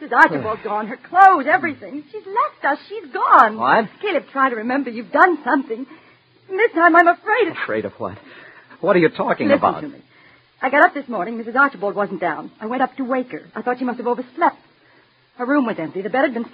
Mrs. Archibald's gone. Her clothes, everything. She's left us. She's gone. What? Caleb, try to remember. You've done something. And this time I'm afraid of... Afraid of what? What are you talking about? Listen to me. I got up this morning. Mrs. Archibald wasn't down. I went up to wake her. I thought she must have overslept. Her room was empty. The bed had been